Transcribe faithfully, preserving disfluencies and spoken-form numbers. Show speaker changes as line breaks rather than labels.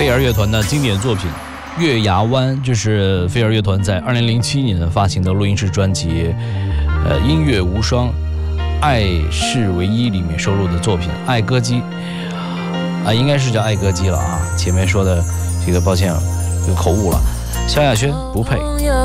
飞儿乐团的经典作品《月牙湾》，这是飞儿乐团在二零零七年发行的录音室专辑《呃音乐无双，爱是唯一》里面收录的作品《爱歌姬》啊，应该是叫《爱歌姬》了啊。前面说的这个，抱歉，有口误了。萧亚轩不配。